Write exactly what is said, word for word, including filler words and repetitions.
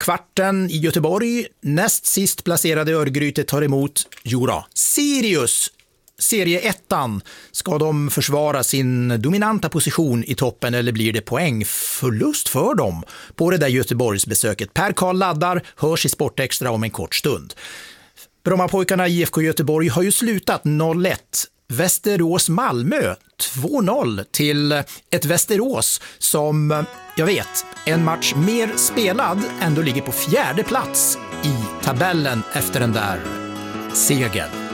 kvarten i Göteborg. Näst sist placerade Örgryte tar emot Jura. Sirius, serieettan. Ska de försvara sin dominanta position i toppen eller blir det poängförlust för dem på det där Göteborgsbesöket? Per Karl laddar, hörs i Sportextra om en kort stund. Brommapojkarna I F K Göteborg har ju slutat noll ett. Västerås-Malmö två noll till ett Västerås som, jag vet, en match mer spelad ändå ligger på fjärde plats i tabellen efter den där segern.